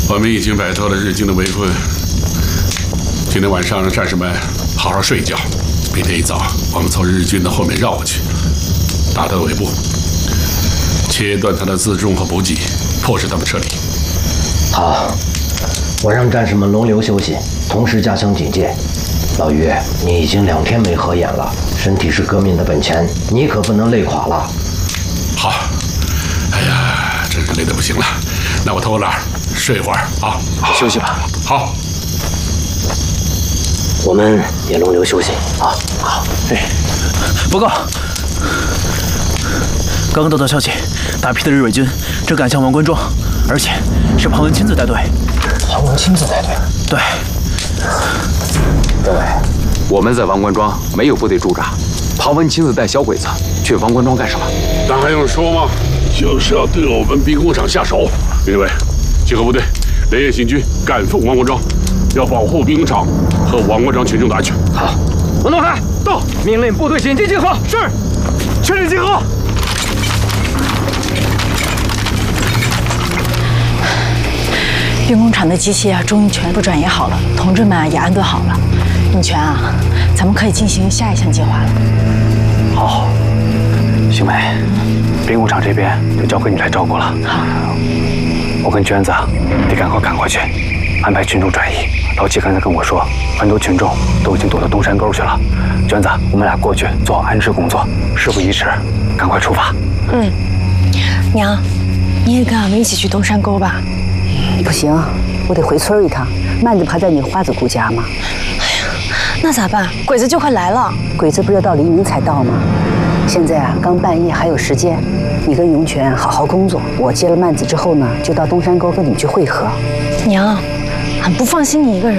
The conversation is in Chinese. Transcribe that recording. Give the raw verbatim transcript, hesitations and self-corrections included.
我们已经摆脱了日军的围困，今天晚上让战士们好好睡一觉，明天一早我们从日军的后面绕过去，打他的尾部，切断他的辎重和补给，迫使他们撤离。 好，我让战士们轮流休息，同时加强警戒。老于，你已经两天没合眼了，身体是革命的本钱，你可不能累垮了。 好，哎呀，真是累得不行了，那我偷个懒睡一会儿啊， 休息吧。 好， 我们也轮流休息啊。好， 哎，报告，刚刚得到消息，大批的日伪军正赶向王官庄，而且是庞文亲自带队。 庞文亲自带队？ 对。 政委， 我们在王官庄没有部队驻扎，庞文亲自带小鬼子去王官庄干什么？ 那还用说吗？就是要对我们兵工厂下手。林政委，集合部队，连夜行军，赶赴王官庄，要保护兵工厂和王官庄群众的安全。 好， 文东海到，命令部队紧急集合。是，全力集合。 兵工厂的机器啊，终于全部转移好了，同志们啊也安顿好了。永全啊，咱们可以进行下一项计划了。 好，秀梅，兵工厂这边就交给你来照顾了。 好， 我跟娟子得赶快赶过去，安排群众转移。老七刚才跟我说，很多群众都已经躲到东山沟去了。娟子，我们俩过去做好安置工作，事不宜迟，赶快出发。 嗯，娘，你也跟俺们一起去东山沟吧。 不行，我得回村一趟。曼子不还在你花子姑家吗？ 哎呀，那咋办？鬼子就快来了。 鬼子不是要到黎明才到吗？现在啊，刚半夜还有时间，你跟永泉好好工作。我接了曼子之后呢，就到东山沟跟你们去会合。 娘，俺不放心你一个人。